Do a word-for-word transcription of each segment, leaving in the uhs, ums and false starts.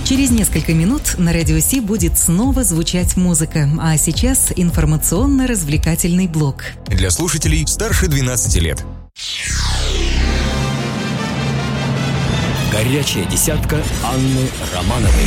Через несколько минут на Радио Си будет снова звучать музыка, а сейчас информационно-развлекательный блок. Для слушателей старше двенадцати лет. Горячая десятка Анны Романовой.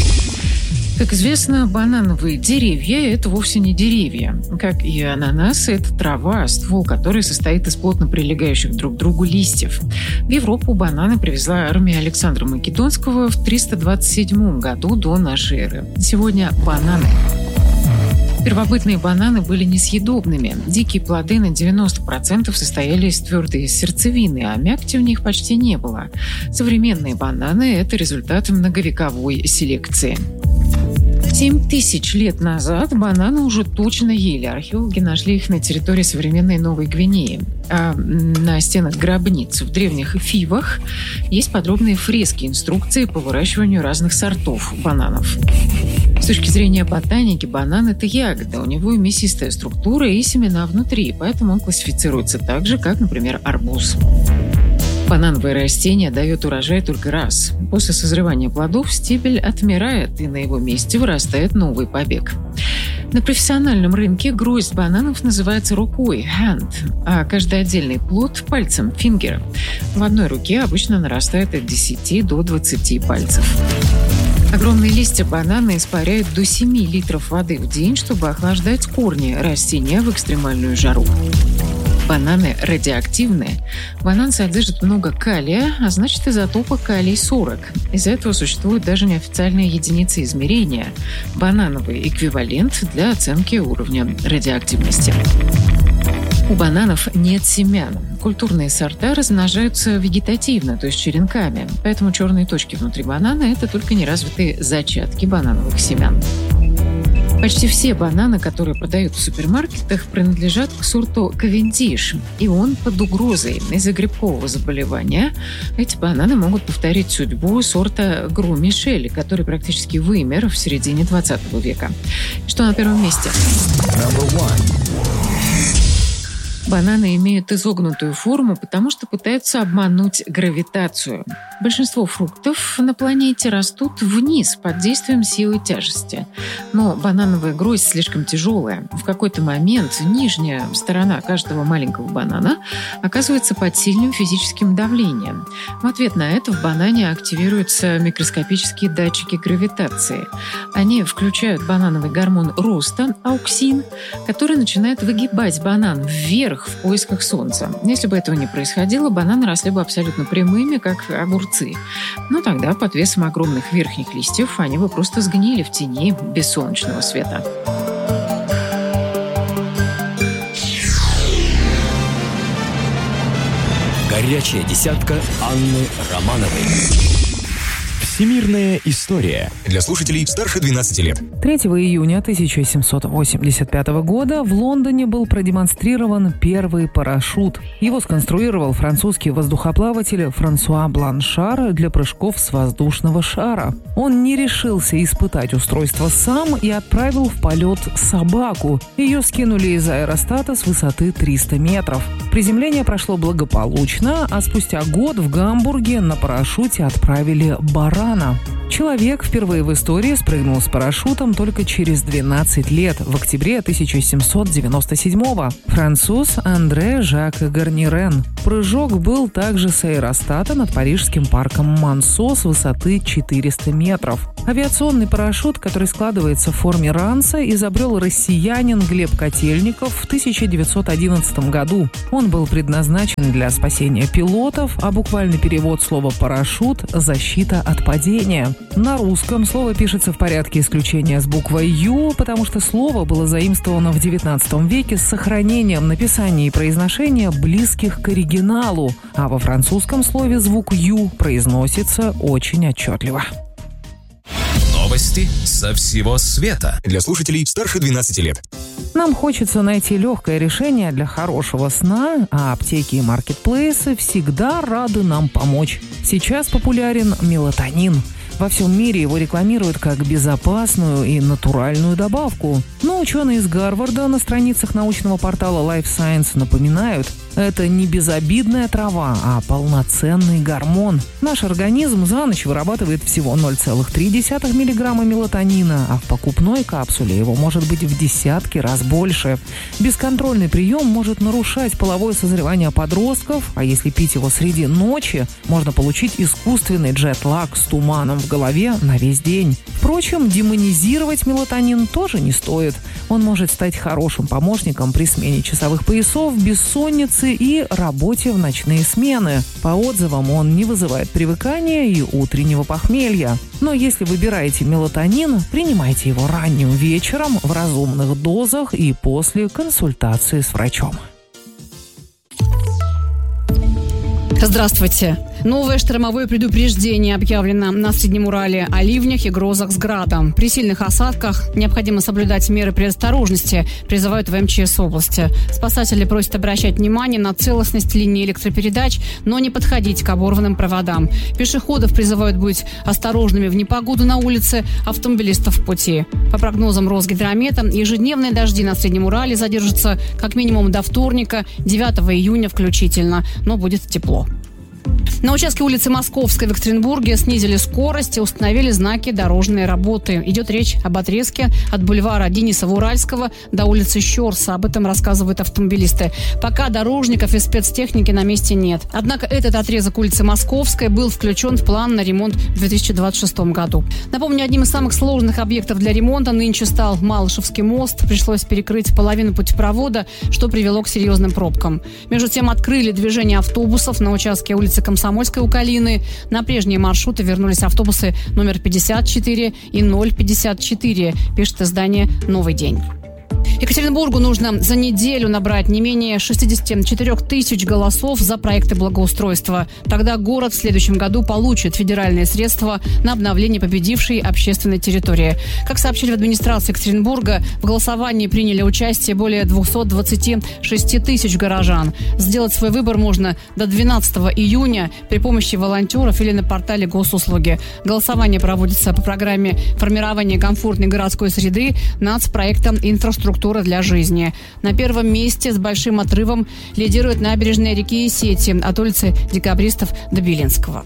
Как известно, банановые деревья – это вовсе не деревья. Как и ананасы, это трава, ствол которой состоит из плотно прилегающих друг к другу листьев. В Европу бананы привезла армия Александра Македонского в триста двадцать седьмом году до нашей эры. Сегодня бананы. Первобытные бананы были несъедобными. Дикие плоды на девяносто процентов состояли из твердой сердцевины, а мякоти в них почти не было. Современные бананы – это результат многовековой селекции. Семь тысяч лет назад бананы уже точно ели. Археологи нашли их на территории современной Новой Гвинеи. А на стенах гробниц в древних Фивах есть подробные фрески, инструкции по выращиванию разных сортов бананов. С точки зрения ботаники, банан – это ягода. У него мясистая структура и семена внутри, поэтому он классифицируется так же, как, например, арбуз. Банановое растение дает урожай только раз. После созревания плодов стебель отмирает, и на его месте вырастает новый побег. На профессиональном рынке гроздь бананов называется рукой – hand, а каждый отдельный плод – пальцем – finger. В одной руке обычно нарастает от десяти до двадцати пальцев. Огромные листья банана испаряют до семи литров воды в день, чтобы охлаждать корни растения в экстремальную жару. Бананы радиоактивные. Банан содержит много калия, а значит изотопа калий сорок. Из-за этого существуют даже неофициальные единицы измерения – банановый эквивалент для оценки уровня радиоактивности. У бананов нет семян. Культурные сорта размножаются вегетативно, то есть черенками. Поэтому черные точки внутри банана – это только неразвитые зачатки банановых семян. Почти все бананы, которые продают в супермаркетах, принадлежат к сорту Кавендиш, и он под угрозой из-за грибкового заболевания. Эти бананы могут повторить судьбу сорта Гру Мишель, который практически вымер в середине двадцатого века. Что на первом месте? Бананы имеют изогнутую форму, потому что пытаются обмануть гравитацию. Большинство фруктов на планете растут вниз под действием силы тяжести. Но банановая гроздь слишком тяжелая. В какой-то момент нижняя сторона каждого маленького банана оказывается под сильным физическим давлением. В ответ на это в банане активируются микроскопические датчики гравитации. Они включают банановый гормон роста, ауксин, который начинает выгибать банан вверх в поисках солнца. Если бы этого не происходило, бананы росли бы абсолютно прямыми, как огурцы. Но тогда под весом огромных верхних листьев они бы просто сгнили в тени без солнечного света. Горячая десятка Анны Романовой. Всемирная история. Для слушателей старше двенадцати лет. третьего июня тысяча семьсот восемьдесят пятого года в Лондоне был продемонстрирован первый парашют. Его сконструировал французский воздухоплаватель Франсуа Бланшар для прыжков с воздушного шара. Он не решился испытать устройство сам и отправил в полет собаку. Ее скинули из аэростата с высоты триста метров. Приземление прошло благополучно, а спустя год в Гамбурге на парашюте отправили барана. Человек впервые в истории спрыгнул с парашютом только через двенадцать лет, в октябре тысяча семьсот девяносто седьмого. Француз Андре Жак Гарнирен. Прыжок был также с аэростата над парижским парком Мансо с высоты четыреста метров. Авиационный парашют, который складывается в форме ранца, изобрел россиянин Глеб Котельников в тысяча девятьсот одиннадцатом году. Он был предназначен для спасения пилотов, а буквальный перевод слова «парашют» – «защита от падения». На русском слово пишется в порядке исключения с буквой «Ю», потому что слово было заимствовано в девятнадцатом веке с сохранением написания и произношения близких к оригиналу, а во французском слове звук «Ю» произносится очень отчетливо. Новости со всего света. Для слушателей старше двенадцати лет. Нам хочется найти легкое решение для хорошего сна, а аптеки и маркетплейсы всегда рады нам помочь. Сейчас популярен мелатонин. Во всем мире его рекламируют как безопасную и натуральную добавку. Но ученые из Гарварда на страницах научного портала Life Science напоминают, Это не безобидная трава, а полноценный гормон. Наш организм за ночь вырабатывает всего ноль целых три десятых миллиграмма мелатонина, а в покупной капсуле его может быть в десятки раз больше. Бесконтрольный прием может нарушать половое созревание подростков, а если пить его среди ночи, можно получить искусственный джет-лаг с туманом в голове на весь день. Впрочем, демонизировать мелатонин тоже не стоит. Он может стать хорошим помощником при смене часовых поясов, бессоннице и работе в ночные смены. По отзывам, он не вызывает привыкания и утреннего похмелья. Но если выбираете мелатонин, принимайте его ранним вечером в разумных дозах и после консультации с врачом. Здравствуйте. Новое штормовое предупреждение объявлено на Среднем Урале о ливнях и грозах с градом. При сильных осадках необходимо соблюдать меры предосторожности, призывают в эм че эс области. Спасатели просят обращать внимание на целостность линии электропередач, но не подходить к оборванным проводам. Пешеходов призывают быть осторожными в непогоду на улице, автомобилистов в пути. По прогнозам Росгидромета, ежедневные дожди на Среднем Урале задержатся как минимум до вторника, девятого июня включительно, но будет тепло. На участке улицы Московской в Екатеринбурге снизили скорость и установили знаки дорожной работы. Идет речь об отрезке от бульвара Денисова-Уральского до улицы Щорса. Об этом рассказывают автомобилисты. Пока дорожников и спецтехники на месте нет. Однако этот отрезок улицы Московской был включен в план на ремонт в две тысячи двадцать шестом году. Напомню, одним из самых сложных объектов для ремонта нынче стал Малышевский мост. Пришлось перекрыть половину путепровода, что привело к серьезным пробкам. Между тем открыли движение автобусов на участке улицы Комсомольской у Калины. На прежние маршруты вернулись автобусы номер пятьдесят четыре и ноль пятьдесят четыре, пишет издание «Новый день». Екатеринбургу нужно за неделю набрать не менее шестьдесят четыре тысяч голосов за проекты благоустройства. Тогда город в следующем году получит федеральные средства на обновление победившей общественной территории. Как сообщили в администрации Екатеринбурга, в голосовании приняли участие более двести двадцать шесть тысяч горожан. Сделать свой выбор можно до двенадцатого июня при помощи волонтеров или на портале госуслуги. Голосование проводится по программе формирования комфортной городской среды нацпроекта «Инфраструктура для жизни». На первом месте с большим отрывом лидирует набережная реки Сети от улицы Декабристов до Белинского.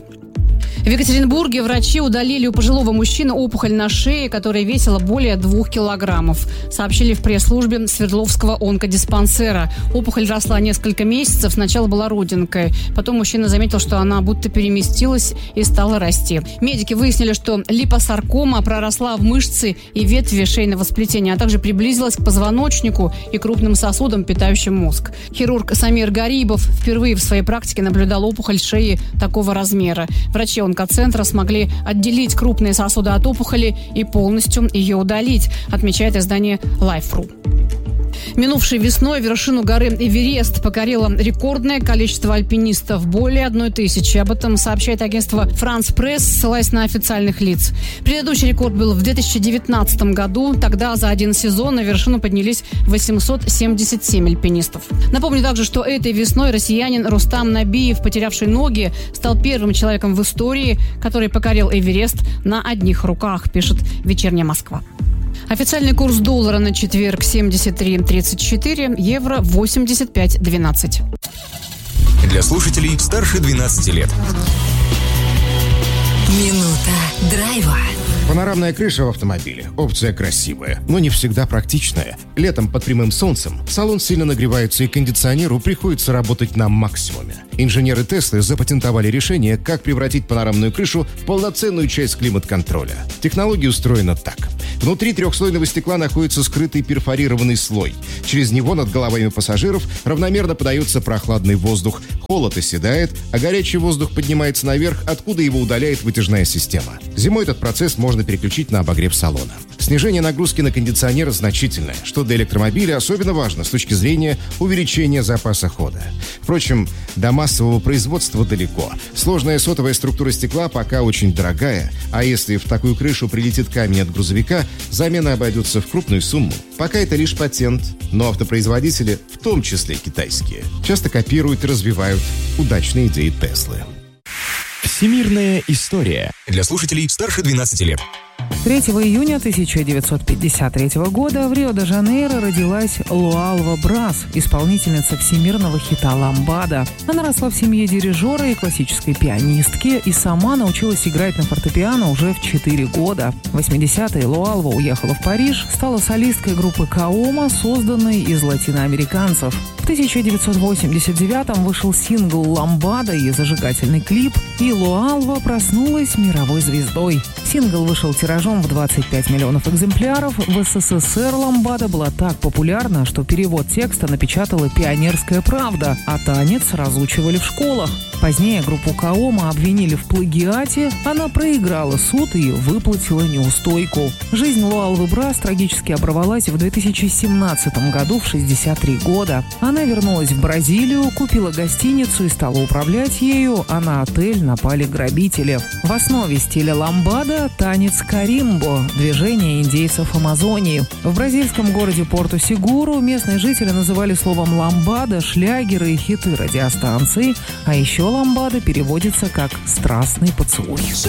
В Екатеринбурге врачи удалили у пожилого мужчины опухоль на шее, которая весила более двух килограммов. Сообщили в пресс-службе Свердловского онкодиспансера. Опухоль росла несколько месяцев, сначала была родинкой. Потом мужчина заметил, что она будто переместилась и стала расти. Медики выяснили, что липосаркома проросла в мышцы и ветви шейного сплетения, а также приблизилась к позвоночнику и крупным сосудам, питающим мозг. Хирург Самир Гарибов впервые в своей практике наблюдал опухоль шеи такого размера. Врачи онкоцентра смогли отделить крупные сосуды от опухоли и полностью ее удалить, отмечает издание Life.ru. Минувшей весной вершину горы Эверест покорило рекордное количество альпинистов – более одной тысячи. Об этом сообщает агентство France Press, ссылаясь на официальных лиц. Предыдущий рекорд был в две тысячи девятнадцатом году. Тогда за один сезон на вершину поднялись восемьсот семьдесят семь альпинистов. Напомню также, что этой весной россиянин Рустам Набиев, потерявший ноги, стал первым человеком в истории, который покорил Эверест на одних руках, пишет «Вечерняя Москва». Официальный курс доллара на четверг семьдесят три тридцать четыре, евро восемьдесят пять двенадцать. Для слушателей старше двенадцати лет. Минута драйва. Панорамная крыша в автомобиле – опция красивая, но не всегда практичная. Летом под прямым солнцем салон сильно нагревается, и кондиционеру приходится работать на максимуме. Инженеры Теслы запатентовали решение, как превратить панорамную крышу в полноценную часть климат-контроля. Технология устроена так. Внутри трехслойного стекла находится скрытый перфорированный слой. Через него над головами пассажиров равномерно подается прохладный воздух. Холод оседает, а горячий воздух поднимается наверх, откуда его удаляет вытяжная система. Зимой этот процесс можно переключить на обогрев салона. Снижение нагрузки на кондиционер значительное, что для электромобиля особенно важно с точки зрения увеличения запаса хода. Впрочем, до массового производства далеко. Сложная сотовая структура стекла пока очень дорогая, а если в такую крышу прилетит камень от грузовика, замена обойдется в крупную сумму. Пока это лишь патент, но автопроизводители, в том числе китайские, часто копируют и развивают удачные идеи Теслы. Всемирная история. Для слушателей старше двенадцати лет. третьего июня тысяча девятьсот пятьдесят третьего года в Рио-де-Жанейро родилась Луалва Брас, исполнительница всемирного хита «Ламбада». Она росла в семье дирижера и классической пианистки и сама научилась играть на фортепиано уже в четыре года. В восьмидесятые Луалва уехала в Париж, стала солисткой группы «Каома», созданной из латиноамериканцев. В тысяча девятьсот восемьдесят девятом вышел сингл «Ламбада» и зажигательный клип, и Луалва проснулась мировой звездой. Сингл вышел тиражом в двадцать пять миллионов экземпляров. В СССР «Ламбада» была так популярна, что перевод текста напечатала «Пионерская правда», а танец разучивали в школах. Позднее группу «Каома» обвинили в плагиате, она проиграла суд и выплатила неустойку. Жизнь Луалвы Брас трагически оборвалась в две тысячи семнадцатом году в шестьдесят три года. Она вернулась в Бразилию, купила гостиницу и стала управлять ею, а на отель напали грабители. В основе стиля ламбада – танец каримбо, движение индейцев Амазонии. В бразильском городе Порту-Сегуру местные жители называли словом ламбада шлягеры и хиты радиостанций, а еще ламбада переводится как «страстный поцелуй».